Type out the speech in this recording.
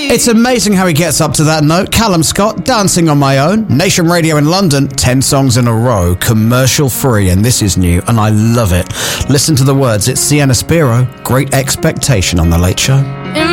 It's amazing how he gets up to that note. Callum Scott, Dancing on My Own. Nation Radio in London, 10 songs in a row, commercial free, and this is new, and I love it. Listen to the words. It's Sienna Spiro, Great Expectation on The Late Show.